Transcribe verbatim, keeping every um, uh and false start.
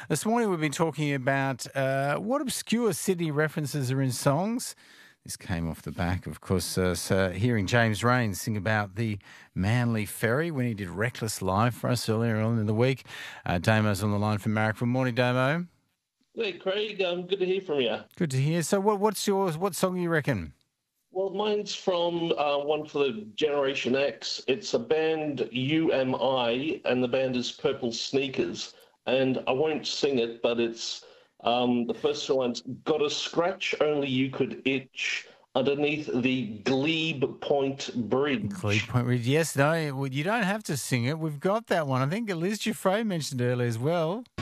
This morning we've been talking about uh, what obscure Sydney references are in songs. This came off the back, of course, uh, so hearing James Raines sing about the Manly Ferry when he did Reckless Live for us earlier on in the week. Uh, Damo's on the line from Marrickville. Morning, Damo. Hey, Craig. Um, good to hear from you. Good to hear. So what, what's yours? What song you reckon? Well, mine's from uh, one for the Generation X. It's a band, U M I, and the band is Purple Sneakers. And I won't sing it, but it's um, the first line's got a scratch only you could itch underneath the Glebe Point Bridge. Glebe Point Bridge. Yes, no, you don't have to sing it. We've got that one. I think Liz Giuffre mentioned earlier as well.